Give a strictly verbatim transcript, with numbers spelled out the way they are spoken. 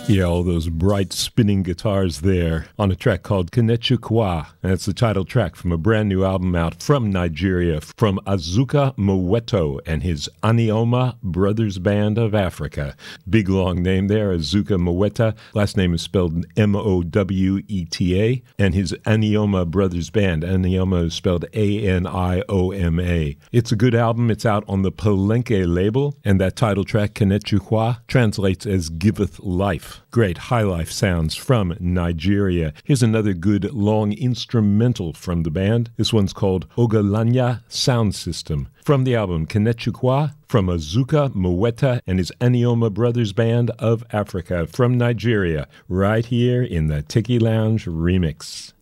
Yeah, all those bright spinning guitars there on a track called Kenechukwa. And it's the title track from a brand new album out from Nigeria from Azuka Moweto and his Anioma Brothers Band of Africa. Big long name there, Azuka Moweta. Last name is spelled M O W E T A. And his Anioma Brothers Band. Anioma is spelled A N I O M A. It's a good album. It's out on the Palenque label. And that title track, Kenechukwa, translates as Giveth Life. Great high life sounds from Nigeria. Here's another good long instrumental from the band. This one's called Ogalanya Sound System. From the album Kenechukwa, from Azuka Moweta and his Anioma Brothers Band of Africa from Nigeria, right here in the Tiki Lounge remix.